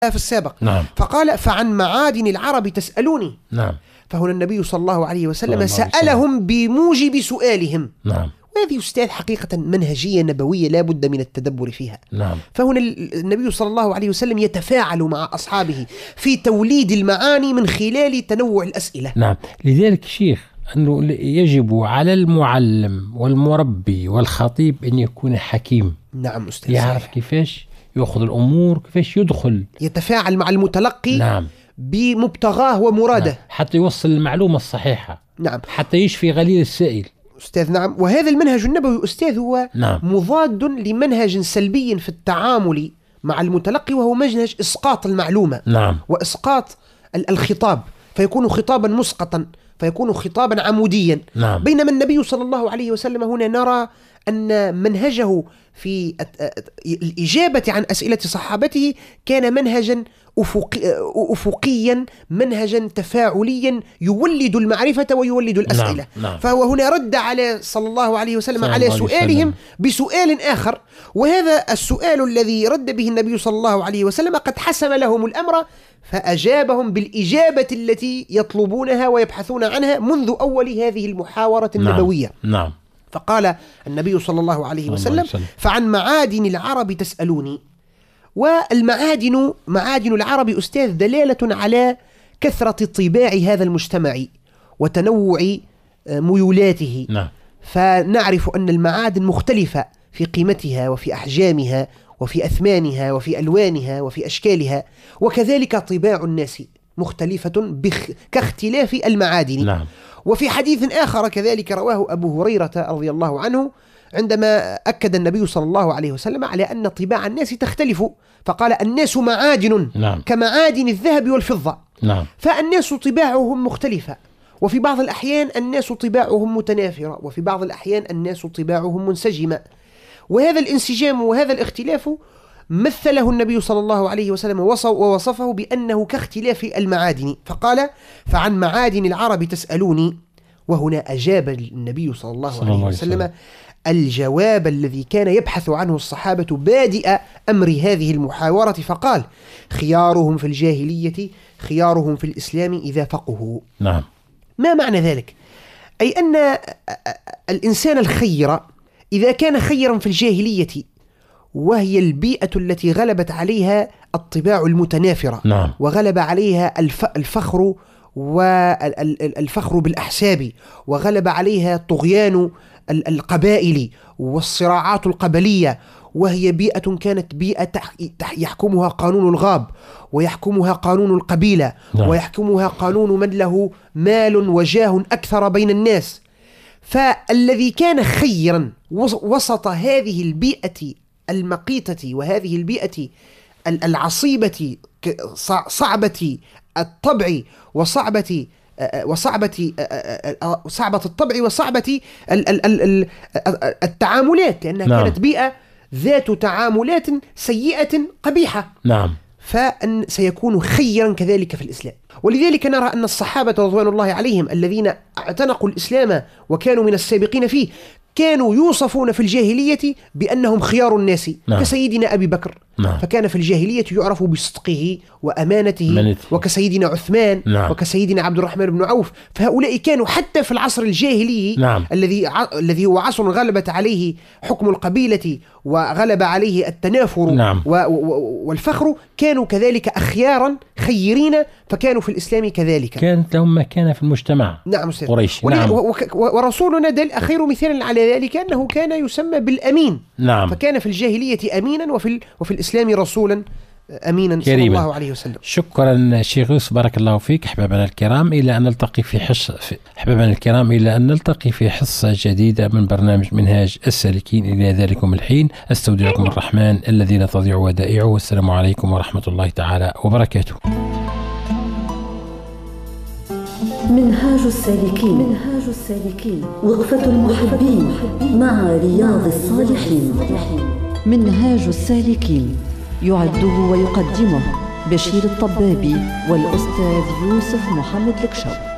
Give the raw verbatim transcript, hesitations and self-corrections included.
في السابق. نعم. فقال فعن معادن العرب تسألوني. نعم. فهنا النبي صلى الله عليه وسلم الله سألهم بموجب سؤالهم. نعم. وهذه أستاذ حقيقة منهجية نبوية لا بد من التدبر فيها. نعم. فهنا النبي صلى الله عليه وسلم يتفاعل مع أصحابه في توليد المعاني من خلال تنوع الأسئلة. نعم. لذلك شيخ أنه يجب على المعلم والمربي والخطيب أن يكون حكيم. نعم أستاذ. يعرف كيفاش يأخذ الأمور، كيفاش يدخل، يتفاعل مع المتلقي. نعم. بمبتغاه ومراده. نعم. حتى يوصل المعلومة الصحيحة. نعم. حتى يشفي غليل السائل. أستاذ نعم. وهذا المنهج النبوي أستاذ هو نعم. مضاد لمنهج سلبي في التعامل مع المتلقي، وهو منهج إسقاط المعلومة. نعم. وإسقاط الخطاب، فيكون خطابا مسقطا، فيكون خطابا عموديا. نعم. بينما النبي صلى الله عليه وسلم هنا نرى أن منهجه في الإجابة عن أسئلة صحابته كان منهجا أفقي أفقيا، منهجا تفاعليا يولد المعرفة ويولد الأسئلة. نعم. نعم. فهو هنا رد على صلى الله عليه وسلم على الله سؤالهم وسلم. بسؤال آخر، وهذا السؤال الذي رد به النبي صلى الله عليه وسلم قد حسم لهم الأمر، فأجابهم بالإجابة التي يطلبونها ويبحثون عنها منذ أول هذه المحاورة النبوية. نعم. نعم. فقال النبي صلى الله عليه وسلم فعن معادن العرب تسألوني. والمعادن، معادن العرب أستاذ دلالة على كثرة طباع هذا المجتمع وتنوع ميولاته. نعم. فنعرف أن المعادن مختلفة في قيمتها وفي أحجامها وفي أثمانها وفي ألوانها وفي أشكالها، وكذلك طباع الناس مختلفة بخ... كاختلاف المعادن. نعم. وفي حديث آخر كذلك رواه أبو هريرة رضي الله عنه عندما أكد النبي صلى الله عليه وسلم على أن طباع الناس تختلف، فقال الناس معادن. نعم. كمعادن الذهب والفضة. نعم. فالناس طباعهم مختلفة، وفي بعض الأحيان الناس طباعهم متنافرة، وفي بعض الأحيان الناس طباعهم منسجمة. وهذا الانسجام وهذا الاختلاف مثله النبي صلى الله عليه وسلم ووصفه بأنه كاختلاف المعادن، فقال فعن معادن العرب تسألوني. وهنا أجاب النبي صلى الله صلى عليه الله وسلم عليه الجواب الذي كان يبحث عنه الصحابة بادئ أمر هذه المحاورة، فقال خيارهم في الجاهلية خيارهم في الإسلام إذا فقهوا. نعم. ما معنى ذلك؟ أي أن الإنسان الخير إذا كان خيرا في الجاهلية، وهي البيئة التي غلبت عليها الطباع المتنافرة. نعم. وغلب عليها الفخر والفخر بالأحساب، وغلب عليها طغيان القبائل والصراعات القبلية، وهي بيئة كانت بيئة يحكمها قانون الغاب، ويحكمها قانون القبيلة. نعم. ويحكمها قانون من له مال وجاه أكثر بين الناس. فالذي كان خيرا وسط هذه البيئة المقيتة وهذه البيئة العصيبة صعبة الطبع وصعبة وصعبة صعبة الطبع وصعبة التعاملات، لأنها نعم. كانت بيئة ذات تعاملات سيئة قبيحة. نعم. فأن سيكون خيرا كذلك في الإسلام. ولذلك نرى أن الصحابة رضوان الله عليهم الذين اعتنقوا الإسلام وكانوا من السابقين فيه كانوا يوصفون في الجاهلية بأنهم خيار الناس. نعم. كسيدنا أبي بكر. نعم. فكان في الجاهلية يعرف بصدقه وأمانته. منت. وكسيدنا عثمان. نعم. وكسيدنا عبد الرحمن بن عوف. فهؤلاء كانوا حتى في العصر الجاهلي. نعم. الذي ع... الذي هو عصر غلبت عليه حكم القبيلة وغلب عليه التنافر. نعم. و... و... والفخر، كانوا كذلك أخيارا خيرين، فكانوا في الإسلام كذلك كانت لهم مكانة في المجتمع. نعم قريش. ول... نعم. و... ورسولنا دل خير مثال على ذلك أنه كان يسمى بالأمين. نعم. فكان في الجاهلية أمينا وفي ال... وفي الإسلام رسولا أمينا كريما. صلى الله عليه وسلم. شكرا شيخ يوسف، بارك الله فيك. أحبابنا الكرام، إلى أن نلتقي في حصة في... أحبابنا الكرام إلى أن نلتقي في حصة جديدة من برنامج منهاج السالكين. إلى ذلكم الحين أستودعكم الرحمن الذي لا تضيع ودائعه، والسلام عليكم ورحمة الله تعالى وبركاته. منهاج السالكين، منهاج السالكين، وقفة المحبين مع رياض الصالحين. منهاج السالكين يعده ويقدمه بشير الطبابي والأستاذ يوسف محمد الكشف.